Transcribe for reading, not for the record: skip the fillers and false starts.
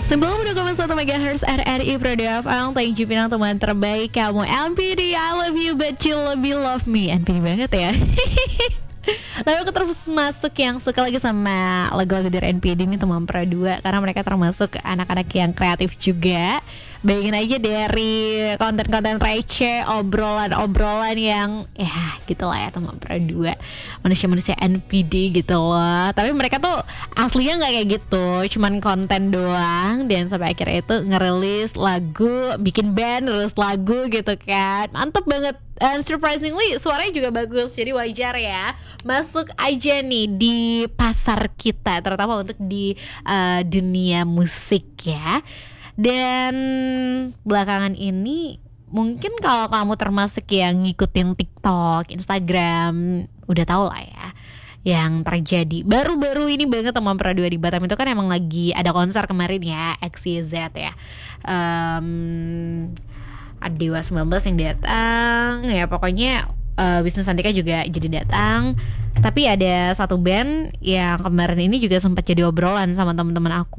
92,1 MHz RRI Pro FM. Thank you Pinang, teman terbaik kamu. MPD, I love you but you lebih love me. MPD banget ya. Tapi aku terus masuk yang suka lagi sama lagu-lagu dari NPD ini, teman Pro 2, karena mereka termasuk anak-anak yang kreatif juga. Bayangin aja dari konten-konten receh, obrolan-obrolan yang ya gitulah ya, teman Pro 2, manusia-manusia NPD gitu loh. Tapi mereka tuh aslinya gak kayak gitu, cuman konten doang. Dan sampai akhirnya itu ngerilis lagu, bikin band, rilis lagu gitu kan. Mantep banget. And surprisingly suaranya juga bagus, jadi wajar ya masuk aja nih di pasar kita, terutama untuk di dunia musik ya. Dan belakangan ini mungkin kalau kamu termasuk yang ngikutin TikTok, Instagram, udah tau lah ya yang terjadi baru-baru ini banget, teman Pro 2 di Batam itu kan emang lagi ada konser kemarin ya, XYZ ya. Ada Dewa 19 yang datang ya, pokoknya Wisnu Santika juga jadi datang. Tapi ada satu band yang kemarin ini juga sempat jadi obrolan sama teman-teman aku.